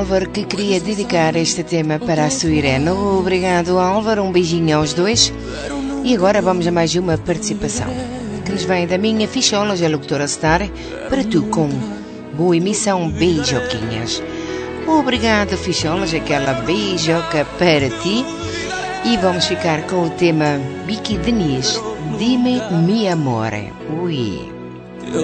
Álvaro, que queria dedicar este tema para a sua Irene. Obrigado, Álvaro, um beijinho aos dois. E agora vamos a mais uma participação que nos vem da minha fichóloga, a locutora Star, para tu com boa emissão, beijoquinhas. Obrigado, fichóloga, aquela beijoca para ti. E vamos ficar com o tema Vicky Denise, Dime mi amore. Ui.